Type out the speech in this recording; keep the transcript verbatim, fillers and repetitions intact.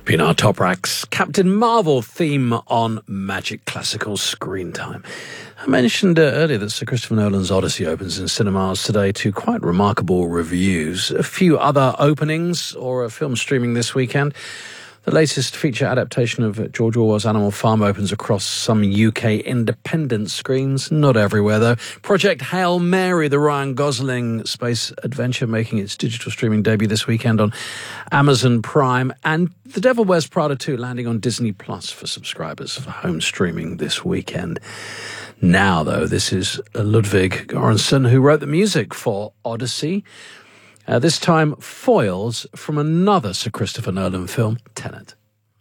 Been our top racks Captain Marvel theme on Magic Classical Screen Time. I mentioned uh, earlier that Sir Christopher Nolan's Odyssey opens in cinemas today to quite remarkable reviews. A few other openings or a film streaming this weekend. The latest feature adaptation of George Orwell's Animal Farm opens across some U K independent screens, not everywhere though. Project Hail Mary, the Ryan Gosling space adventure, making its digital streaming debut this weekend on Amazon Prime, and The Devil Wears Prada two landing on Disney Plus for subscribers for home streaming this weekend. Now though, this is Ludwig Göransson, who wrote the music for Odyssey. Uh, this time, foils from another Sir Christopher Nolan film, Tenet.